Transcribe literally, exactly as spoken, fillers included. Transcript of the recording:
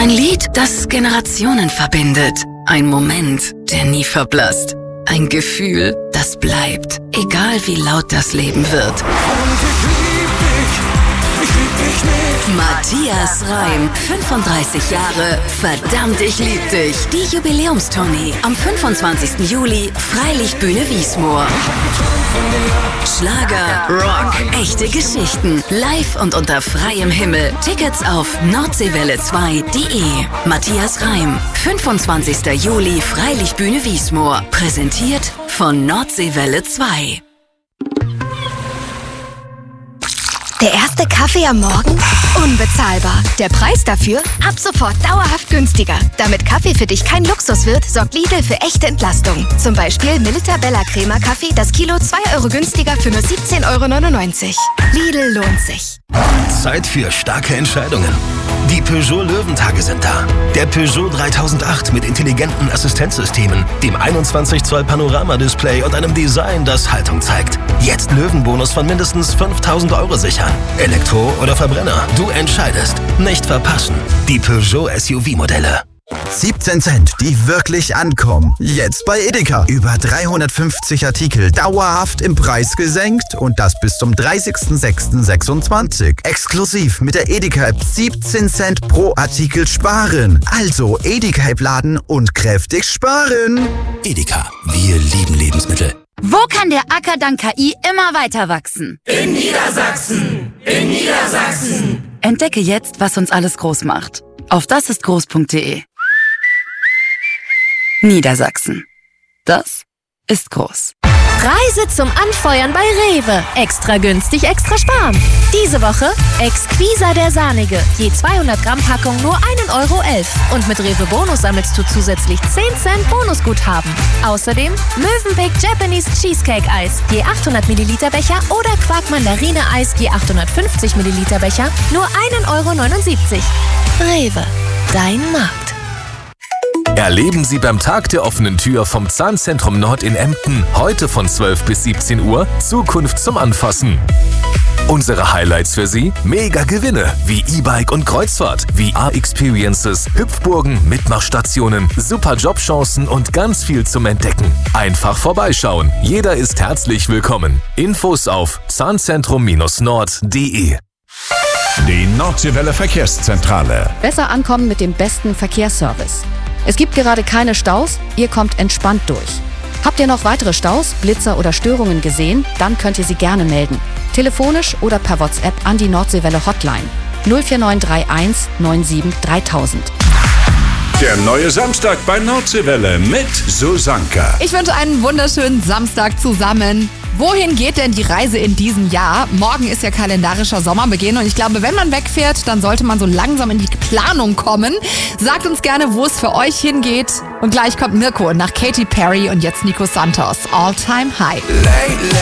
Ein Lied, das Generationen verbindet. Ein Moment, der nie verblasst. Ein Gefühl, das bleibt, egal wie laut das Leben wird. Und ich lieb dich, ich lieb dich nicht. Matthias Reim, fünfunddreißig Jahre, verdammt, ich lieb dich. Die Jubiläumstournee am fünfundzwanzigsten Juli, Freilichtbühne Wiesmoor. Schlager, Rock, echte Geschichten, live und unter freiem Himmel. Tickets auf nordseewelle zwei punkt de. Matthias Reim, fünfundzwanzigsten Juli, Freilichtbühne Wiesmoor. Präsentiert von Nordseewelle zwei. Der erste Kaffee am Morgen? Unbezahlbar. Der Preis dafür? Ab sofort dauerhaft günstiger. Damit Kaffee für dich kein Luxus wird, sorgt Lidl für echte Entlastung. Zum Beispiel Milita Bella Crema Kaffee, das Kilo zwei Euro günstiger für nur siebzehn Euro neunundneunzig. Lidl lohnt sich. Zeit für starke Entscheidungen. Die Peugeot Löwentage sind da. Der Peugeot dreitausendacht mit intelligenten Assistenzsystemen, dem einundzwanzig Zoll Panoramadisplay und einem Design, das Haltung zeigt. Jetzt Löwenbonus von mindestens fünftausend Euro sichern. Elektro oder Verbrenner, du entscheidest. Nicht verpassen. Die Peugeot S U V-Modelle. siebzehn Cent, die wirklich ankommen. Jetzt bei Edeka. Über dreihundertfünfzig Artikel dauerhaft im Preis gesenkt und das bis zum dreißigsten sechsten sechsundzwanzig. Exklusiv mit der Edeka-App siebzehn Cent pro Artikel sparen. Also Edeka-App laden und kräftig sparen. Edeka, wir lieben Lebensmittel. Wo kann der Acker dank K I immer weiter wachsen? In Niedersachsen! In Niedersachsen! Entdecke jetzt, was uns alles groß macht. Auf dasistgroß punkt de. Niedersachsen. Das ist groß. Preise zum Anfeuern bei Rewe. Extra günstig, extra sparen. Diese Woche Exquisa der Sahnige. Je zweihundert Gramm Packung nur ein Euro elf. Und mit Rewe Bonus sammelst du zusätzlich zehn Cent Bonusguthaben. Außerdem Mövenpick Japanese Cheesecake Eis. Je achthundert Milliliter Becher oder Quark Mandarine Eis. Je achthundertfünfzig Milliliter Becher. Nur ein Euro neunundsiebzig. Rewe. Dein Markt. Erleben Sie beim Tag der offenen Tür vom Zahnzentrum Nord in Emden heute von zwölf bis siebzehn Uhr Zukunft zum Anfassen. Unsere Highlights für Sie? Mega Gewinne wie E-Bike und Kreuzfahrt, V R-Experiences, Hüpfburgen, Mitmachstationen, super Jobchancen und ganz viel zum Entdecken. Einfach vorbeischauen. Jeder ist herzlich willkommen. Infos auf zahnzentrum nord punkt de. Die Nordseewelle Verkehrszentrale. Besser ankommen mit dem besten Verkehrsservice. Es gibt gerade keine Staus, ihr kommt entspannt durch. Habt ihr noch weitere Staus, Blitzer oder Störungen gesehen? Dann könnt ihr sie gerne melden. Telefonisch oder per WhatsApp an die Nordseewelle Hotline null vier neun drei eins neun sieben dreitausend. Der neue Samstag bei Nordseewelle mit Susanka. Ich wünsche einen wunderschönen Samstag zusammen. Wohin geht denn die Reise in diesem Jahr? Morgen ist ja kalendarischer Sommerbeginn und ich glaube, wenn man wegfährt, dann sollte man so langsam in die Planung kommen. Sagt uns gerne, wo es für euch hingeht. Und gleich kommt Mirko nach Katy Perry und jetzt Nico Santos. All Time High.